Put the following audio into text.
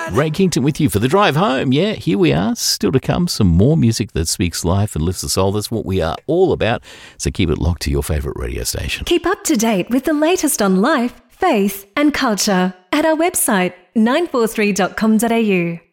Ray Kington with you for the drive home. Yeah, here we are. Still to come, some more music that speaks life and lifts the soul. That's what we are all about. So keep it locked to your favourite radio station. Keep up to date with the latest on life, faith and culture at our website 943.com.au.